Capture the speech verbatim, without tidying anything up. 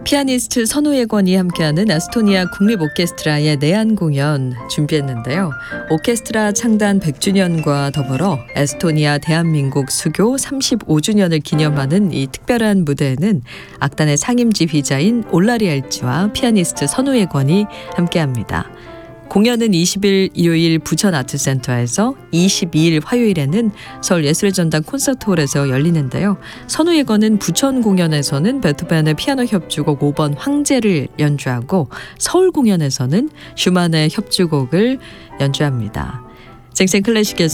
피아니스트 선우예권이 함께하는 에스토니아 국립 오케스트라의 내한 공연 준비했는데요. 오케스트라 창단 백 주년과 더불어 에스토니아 대한민국 수교 삼십오 주년을 기념하는 이 특별한 무대에는 악단의 상임지휘자인 올라리 엘치와 피아니스트 선우예권이 함께합니다. 공연은 이십 일 일요일 부천아트센터에서 이십이 일 화요일에는 서울예술의 전당 콘서트홀에서 열리는데요. 선우예권은 부천 공연에서는 베토벤의 피아노 협주곡 오 번 황제를 연주하고 서울 공연에서는 슈만의 협주곡을 연주합니다. 쟁쟁클래식에서